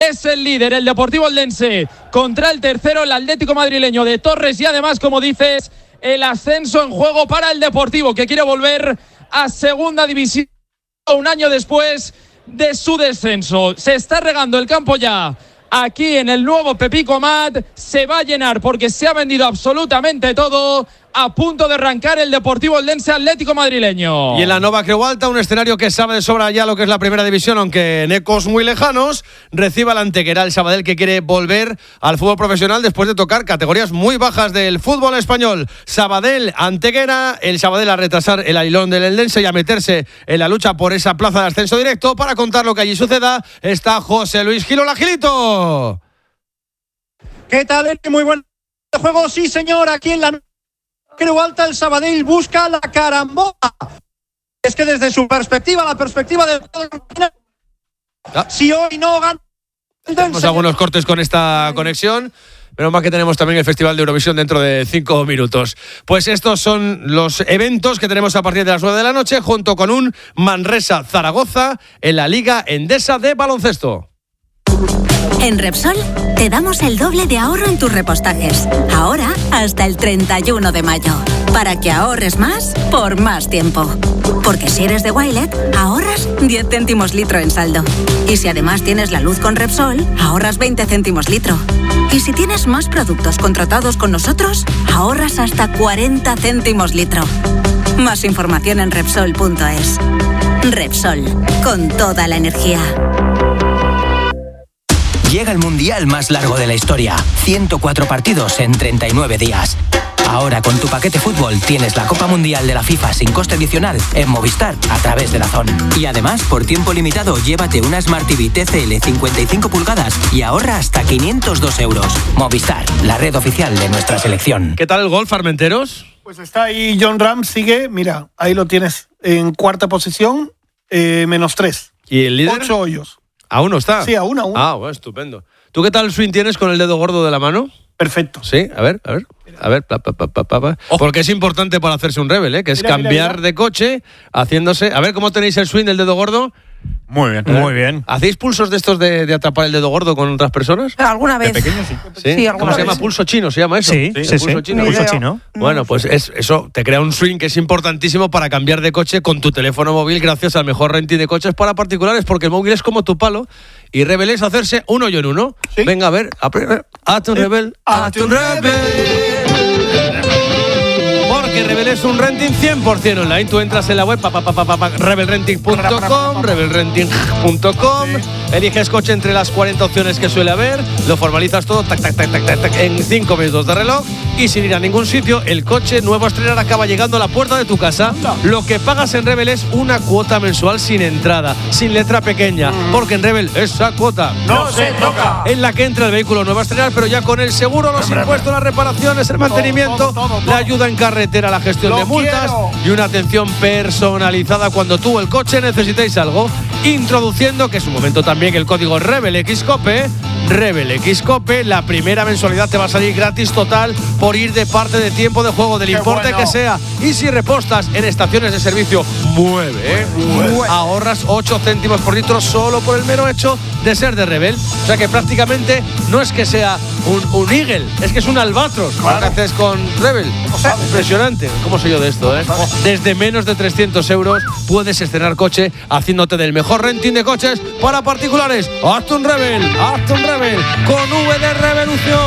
Es el líder, el Deportivo Eldense, contra el tercero, el Atlético madrileño de Torres. Y además, como dices, el ascenso en juego para el Deportivo, que quiere volver a segunda división un año después de su descenso. Se está regando el campo ya. Aquí en el nuevo Pepico Amat se va a llenar porque se ha vendido absolutamente todo. A punto de arrancar el Deportivo Eldense Atlético madrileño. Y en la Nova Creu Alta, un escenario que sabe de sobra ya lo que es la primera división, aunque en ecos muy lejanos, recibe al Antequera, el Sabadell, que quiere volver al fútbol profesional después de tocar categorías muy bajas del fútbol español. Sabadell, Antequera, el Sabadell a retrasar el ailón del Eldense y a meterse en la lucha por esa plaza de ascenso directo. Para contar lo que allí suceda, está José Luis Gil. ¡Hola, Gilito! ¿Qué tal? Muy buen juego, sí señor, aquí en la Creu Alta el Sabadell busca la carambola. Es que desde su perspectiva, la perspectiva de si hoy no gana, tenemos algunos cortes con esta conexión. Menos mal que tenemos también el Festival de Eurovisión dentro de 5 minutos. Pues estos son los eventos que tenemos a partir de las 9 de la noche, junto con un Manresa-Zaragoza en la Liga Endesa de baloncesto. En Repsol te damos el doble de ahorro en tus repostajes. Ahora hasta el 31 de mayo. Para que ahorres más por más tiempo. Porque si eres de Wilet, ahorras 10 céntimos litro en saldo. Y si además tienes la luz con Repsol, ahorras 20 céntimos litro. Y si tienes más productos contratados con nosotros, ahorras hasta 40 céntimos litro. Más información en Repsol.es. Repsol, con toda la energía. Llega el mundial más largo de la historia. 104 partidos en 39 días. Ahora con tu paquete fútbol tienes la Copa Mundial de la FIFA sin coste adicional en Movistar a través de DAZN. Y además, por tiempo limitado, llévate una Smart TV TCL 55 pulgadas y ahorra hasta 502 euros. Movistar, la red oficial de nuestra selección. ¿Qué tal el golf, Armenteros? Pues está ahí John Ram, sigue, mira, ahí lo tienes en cuarta posición, -3. ¿Y el líder? 8 hoyos. ¿Aún no está? Sí, aún. Ah, bueno, estupendo. ¿Tú qué tal swing tienes con el dedo gordo de la mano? Perfecto. Sí, a ver. Porque es importante para hacerse un Rebel, que es cambiar de coche, haciéndose... A ver, ¿cómo tenéis el swing del dedo gordo? Muy bien, muy bien. ¿Hacéis pulsos de estos de atrapar el dedo gordo con otras personas? ¿Alguna vez? De pequeño, sí. Sí, alguna ¿Cómo se vez. llama? ¿Pulso chino se llama eso? Sí. Pulso chino. Pulso chino. Bueno, pues eso te crea un swing que es importantísimo para cambiar de coche con tu teléfono móvil gracias al mejor renting de coches para particulares, porque el móvil es como tu palo y Rebel es hacerse un hoyo en uno. ¿Sí? Venga, a ver, hazte un Rebel, hazte un Rebel. Porque Rebel es un renting 100% online. Tú entras en la web rebelrenting.com, rebelrenting.com, eliges coche entre las 40 opciones que suele haber, lo formalizas todo tac, en 5 minutos de reloj y sin ir a ningún sitio, el coche nuevo a estrenar acaba llegando a la puerta de tu casa. Lo que pagas en Rebel es una cuota mensual sin entrada, sin letra pequeña, porque en Rebel esa cuota No se toca. en la que entra el vehículo nuevo a estrenar, pero ya con el seguro, los impuestos, las reparaciones, el mantenimiento, todo. la ayuda en carretera, la gestión de multas y una atención personalizada cuando tú o el coche necesitéis algo. Introduciendo, que es un momento también, el código RebelXCOPE, la primera mensualidad te va a salir gratis total por ir de parte de tiempo de juego del importe que sea. Y si repostas en estaciones de servicio, mueve. Ahorras 8 céntimos por litro solo por el mero hecho de ser de Rebel. O sea que prácticamente no es que sea un Eagle, es que es un Albatros. Claro. ¿Qué haces con Rebel? Impresionante. ¿Cómo soy yo de esto? Desde menos de 300 euros puedes estrenar coche haciéndote del mejor renting de coches para particulares. Hazte un Rebel con V de Revolución.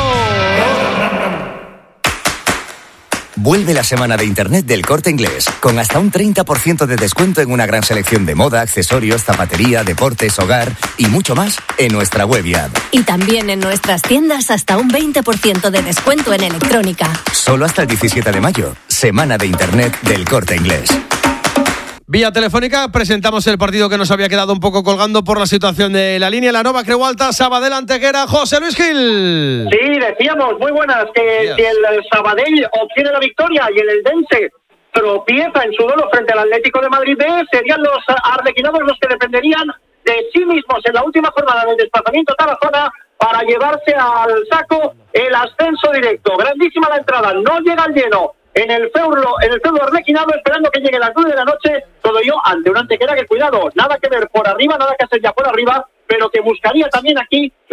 Vuelve la semana de Internet del Corte Inglés, con hasta un 30% de descuento en una gran selección de moda, accesorios, zapatería, deportes, hogar y mucho más en nuestra web y app. Y también en nuestras tiendas hasta un 20% de descuento en electrónica. Solo hasta el 17 de mayo, semana de Internet del Corte Inglés. Vía telefónica presentamos el partido que nos había quedado un poco colgando por la situación de la línea. La Nova Creu Alta, Sabadell Antequera, José Luis Gil. Sí, decíamos, muy buenas, que si el Sabadell obtiene la victoria y el Eldense tropieza en su duelo frente al Atlético de Madrid B, serían los arlequinados los que dependerían de sí mismos en la última jornada del desplazamiento a Tarazona para llevarse al saco el ascenso directo. Grandísima la entrada, no llega al lleno en el feudo arlequinado, esperando que llegue las 9 de la noche, todo ello ante una Antequera que, cuidado, nada que ver por arriba, nada que hacer ya por arriba, pero que buscaría también aquí